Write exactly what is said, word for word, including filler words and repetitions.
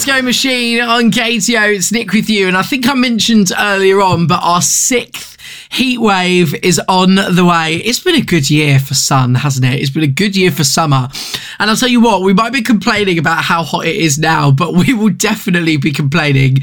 Disco Machine on K T O. It's Nick with you, and I think I mentioned earlier on, but our sixth heat wave is on the way. It's been a good year for sun, hasn't it? It's been a good year for summer. And I'll tell you what, we might be complaining about how hot it is now, but we will definitely be complaining